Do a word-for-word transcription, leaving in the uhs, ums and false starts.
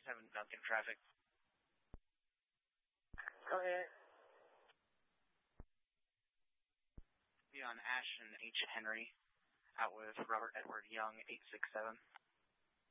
seven Duncan traffic. Go ahead. Be on Ashton H. Henry, out with Robert Edward Young, eight six seven.